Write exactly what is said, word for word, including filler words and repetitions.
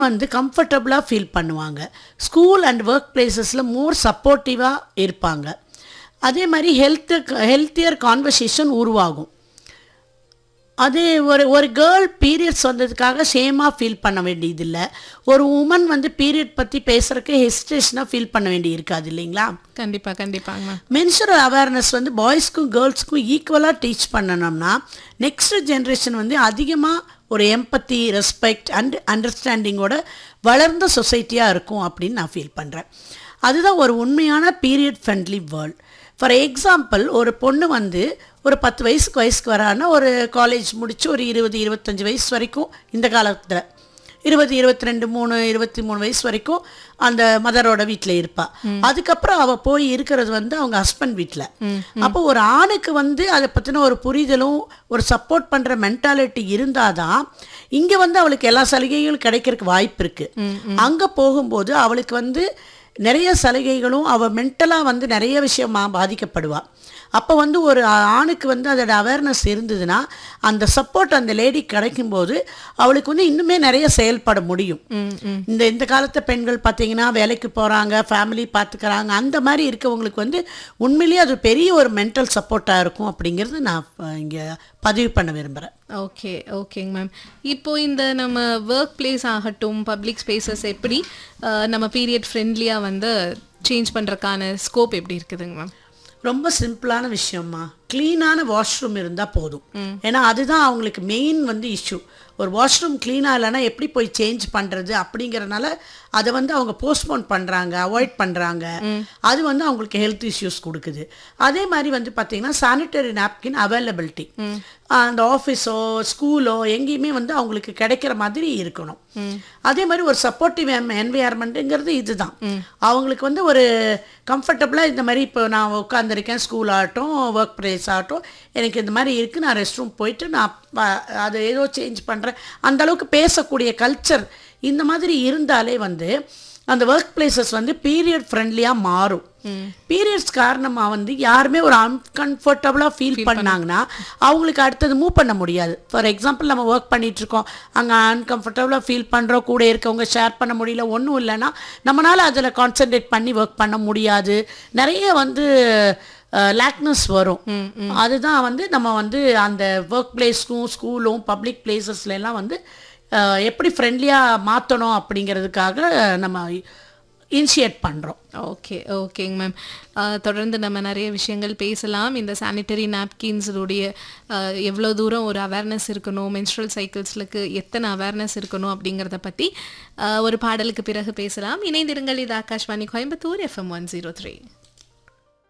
வந்து கம்ஃபர்டபுளாக ஃபீல் பண்ணுவாங்க. ஸ்கூல் அண்ட் ஒர்க் பிளேசஸில் மோர் சப்போர்ட்டிவாக இருப்பாங்க. அதே மாதிரி ஹெல்த்து ஹெல்த்தியர் கான்வர்சேஷன் உருவாகும். அதே ஒரு ஒரு கேர்ள் பீரியட்ஸ் வந்ததுக்காக ஷேமாக ஃபீல் பண்ண வேண்டியதில்லை. ஒரு உமன் வந்து பீரியட் பற்றி பேசுகிறதுக்கு ஹெசிடேஷனாக ஃபீல் பண்ண வேண்டி இருக்காது இல்லைங்களா? கண்டிப்பாக கண்டிப்பாங்க. மென்சுரல் அவேர்னஸ் வந்து பாய்ஸ்க்கும் கேர்ள்ஸ்க்கும் ஈக்குவலாக டீச் பண்ணணும்னா நெக்ஸ்ட் ஜென்ரேஷன் வந்து அதிகமாக ஒரு எம்பத்தி, ரெஸ்பெக்ட் அண்ட் அண்டர்ஸ்டாண்டிங்கோட வளர்ந்த சொசைட்டியாக இருக்கும் அப்படின்னு நான் ஃபீல் பண்ணுறேன். அதுதான் ஒரு உண்மையான period friendly world. For example, ஒரு பொண்ணு வந்து ஒரு பத்து வயசுக்கு வயசுக்கு வரான்னா ஒரு காலேஜ் முடித்து ஒரு இருபது இருபத்தஞ்சி வயசு வரைக்கும் இந்த காலத்தில் இருபது இருபத்தி ரெண்டு மூணு இருபத்தி மூணு வயசு வரைக்கும் அந்த மதரோட வீட்டில் இருப்பாள். அதுக்கப்புறம் அவள் போய் இருக்கிறது வந்து அவங்க ஹஸ்பண்ட் வீட்டில். அப்போ ஒரு ஆணுக்கு வந்து அதை பற்றின ஒரு புரிதலும் ஒரு சப்போர்ட் பண்ணுற மென்டாலிட்டி இருந்தால் தான் இங்கே வந்து அவளுக்கு எல்லா சலுகைகளும் கிடைக்கிறதுக்கு வாய்ப்பு இருக்குது. அங்கே போகும்போது அவளுக்கு வந்து நிறைய சலுகைகளும் அவள் மென்டலாக வந்து நிறைய விஷயமாக பாதிக்கப்படுவாள். அப்போ வந்து ஒரு ஆணுக்கு வந்து அதோட அவேர்னஸ் இருந்ததுன்னா அந்த சப்போர்ட் அந்த லேடி கிடைக்கும்போது அவளுக்கு வந்து இன்னுமே நிறைய செயல்பட முடியும். இந்த இந்த காலத்து பெண்கள் பார்த்தீங்கன்னா வேலைக்கு போகிறாங்க, ஃபேமிலி பார்த்துக்கிறாங்க. அந்த மாதிரி இருக்கவங்களுக்கு வந்து உண்மையிலேயே அது பெரிய ஒரு மென்டல் சப்போர்ட்டாக இருக்கும் அப்படிங்கிறது நான் இங்கே பதிவு பண்ண விரும்புகிறேன். ஓகே ஓகேங்க மேம். இப்போ இந்த நம்ம ஒர்க் பிளேஸ் ஆகட்டும், பப்ளிக் ஸ்பேசஸ் எப்படி நம்ம பீரியட் ஃப்ரெண்ட்லியாக வந்து சேஞ்ச் பண்ணுறதுக்கான ஸ்கோப் எப்படி இருக்குதுங்க மேம்? ரொம்ப சிம்பிளான விஷயம்மா. க்ளீனான வாஷ்ரூம் இருந்தால் போதும். ஏன்னா அதுதான் அவங்களுக்கு மெயின் வந்து இஷ்யூ. ஒரு வாஷ்ரூம் க்ளீனாக இல்லைன்னா எப்படி போய் சேஞ்ச் பண்ணுறது அப்படிங்கிறனால அதை வந்து அவங்க போஸ்ட்போன் பண்ணுறாங்க, அவாய்ட் பண்ணுறாங்க. அது வந்து அவங்களுக்கு ஹெல்த் இஷ்யூஸ் கொடுக்குது. அதே மாதிரி வந்து பார்த்திங்கன்னா சானிட்டரி நாப்கின் அவைலபிலிட்டி அந்த ஆஃபீஸோ ஸ்கூலோ எங்கேயுமே வந்து அவங்களுக்கு கிடைக்கிற மாதிரி இருக்கணும். அதே மாதிரி ஒரு சப்போர்ட்டிவ் என்வையர்மெண்ட்டுங்கிறது இதுதான். அவங்களுக்கு வந்து ஒரு கம்ஃபர்டபுளாக இந்த மாதிரி இப்போ நான் உட்காந்துருக்கேன், ஸ்கூல் ஆகட்டும் ஒர்க் பிளேஸ் ஆகட்டும், எனக்கு இந்த மாதிரி இருக்குது, நான் ரெஸ்ட் ரூம் போயிட்டு நான் அதை ஏதோ சேஞ்ச் பண்ணுறேன், அந்தளவுக்கு பேசக்கூடிய கல்ச்சர் இந்த மாதிரி இருந்தாலே வந்து அந்த ஒர்க் பிளேசஸ் வந்து பீரியட் ஃப்ரெண்ட்லியாக மாறும். பீரியட்ஸ் காரணமாக வந்து யாருமே ஒரு அன்கம்ஃபர்டபுளாக ஃபீல் பண்ணாங்கன்னா அவங்களுக்கு அடுத்தது மூவ் பண்ண முடியாது. ஃபார் எக்ஸாம்பிள், நம்ம ஒர்க் பண்ணிகிட்ருக்கோம், அங்கே அன்கம்ஃபர்டபுளாக ஃபீல் பண்ணுறோம், கூட இருக்கவங்க ஷேர் பண்ண முடியல, ஒன்றும் இல்லைன்னா நம்மளால் அதில் கான்சன்ட்ரேட் பண்ணி ஒர்க் பண்ண முடியாது. நிறைய வந்து லேக்னஸ் வரும். அதுதான் வந்து நம்ம வந்து அந்த ஒர்க் பிளேஸ்க்கும் ஸ்கூலும் பப்ளிக் பிளேசஸ்லாம் வந்து எப்படி ஃப்ரெண்ட்லியாக மாற்றணும் அப்படிங்கிறதுக்காக நம்ம இனிஷியேட் பண்ணுறோம். ஓகே ஓகேங்க மேம். தொடர்ந்து நம்ம நிறைய விஷயங்கள் பேசலாம். இந்த சானிட்டரி நாப்கின்ஸுடைய எவ்வளோ தூரம் ஒரு அவேர்னஸ் இருக்கணும், மென்ஸ்ட்ரல் சைக்கிள்ஸ்லுக்கு எத்தனை அவேர்னஸ் இருக்கணும் அப்படிங்கிறத பற்றி ஒரு பாடலுக்கு பிறகு பேசலாம். இணைந்திருங்கள். இது Akashvani Coimbatore FM one zero three.